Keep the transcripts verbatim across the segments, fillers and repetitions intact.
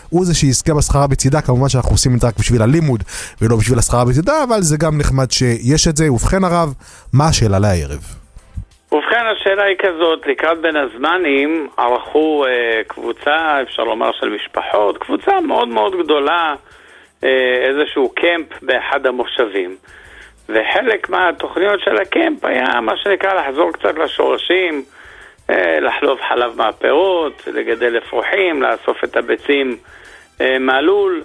הוא זה שיזכה בשכרה בצידה, כמובן שאנחנו עושים את זה רק בשביל הלימוד, ולא בשביל השכרה בצידה, אבל זה גם נחמד שיש את זה. ובכן הרב, מה השאלה לערב? ובכן, השאלה היא כזאת, לקראת בין הזמנים ערכו אה, קבוצה, אפשר לומר של משפחות, קבוצה מאוד מאוד גדולה, אה, איזשהו קמפ באחד המושבים. וחלק מהתוכניות של הקמפ היה מה שנקרא לחזור קצת לשורשים, אה, לחלוב חלב מהפירות, לגדל אפרוחים, לאסוף את הביצים אה, מהלול,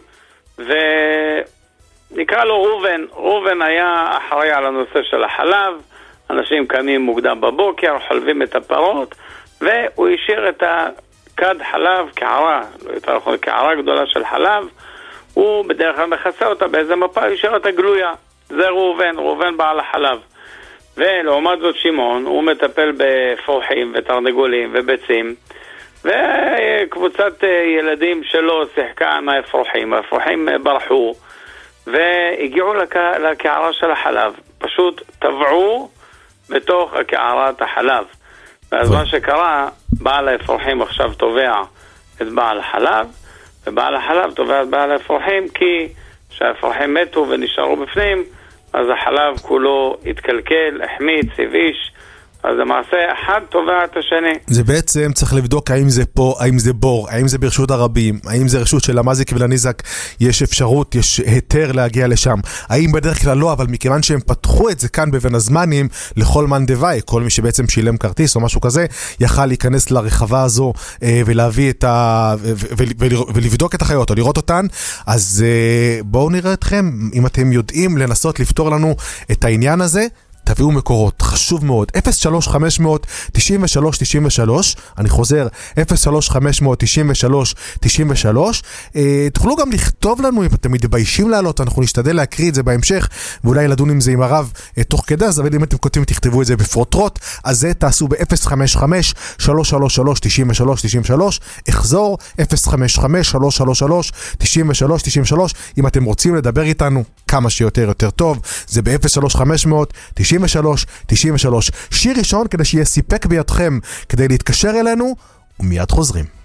ונקרא לו רובן. רובן היה אחראי על הנושא של החלב, אנשים קמים מוקדם בבוקר, חולבים את הפרות, והוא השאיר את הכד חלב, קערה, לא יותר נכון, קערה גדולה של חלב, הוא בדרך כלל מכסה אותה באיזה מפה, הוא השאיר אותה גלויה. זה ראובן, ראובן בעל החלב. ולעומת זאת שמעון, הוא מטפל בפרוחים ותרנגולים וביצים, וקבוצת ילדים שלו שיחקה עם האפרוחים, האפרוחים ברחו, והגיעו לקערה של החלב, פשוט טבעו בתוך הקערת החלב. ואז מה שקרה, בעל האפרוחים עכשיו תובע את בעל החלב, ובעל החלב תובע את בעל האפרוחים, כי שהאפרוחים מתו ונשארו בפנים, אז החלב כולו התקלקל, החמיץ, הביש, אז למעשה אחד תובע את השני. זה בעצם צריך לבדוק האם זה פה, האם זה בור, האם זה ברשות הרבים, האם זה רשות של המזיק ולניזק, יש אפשרות, יש היתר להגיע לשם. האם בדרך כלל לא, אבל מכיוון שהם פתחו את זה כאן בבין הזמנים, לכל מן דווי, כל מי שבעצם שילם כרטיס או משהו כזה, יכל להיכנס לרחבה הזו ולהביא את ה... ולבדוק את החיות או לראות אותן. אז בואו נראה אתכם, אם אתם יודעים לנסות לפתור לנו את העניין הזה, תביאו מקורות, חשוב מאוד. אפס שלוש חמש תשעים ושלוש תשעים ושלוש, אני חוזר, אפס שלוש חמש תשעים ושלוש תשעים ושלוש. אה, תוכלו גם לכתוב לנו, אם אתם מתביישים לעלות, אנחנו נשתדל להקריא את זה בהמשך, ואולי לדון עם זה עם הרב אה, תוך כדי, אז אבל אם אתם כותבים תכתבו את זה בפרוטרוט, אז זה תעשו ב-אפס חמש חמש שלוש שלוש שלוש תשעים ושלוש תשעים ושלוש, אחזור, אפס חמש חמש שלוש שלוש שלוש תשעים ושלוש תשעים ושלוש, אם אתם רוצים לדבר איתנו כמה שיותר יותר טוב, זה ב-אפס שלוש חמש תשעים ושלוש תשעים ושלוש. שיר ראשון כדי שיהיה סיפק בידכם כדי להתקשר אלינו, ומיד חוזרים.